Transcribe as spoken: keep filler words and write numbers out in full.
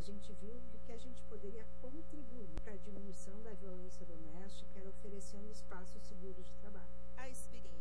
gente viu de que a gente poderia contribuir para a diminuição da violência doméstica, era oferecendo espaços seguros de trabalho. A experiência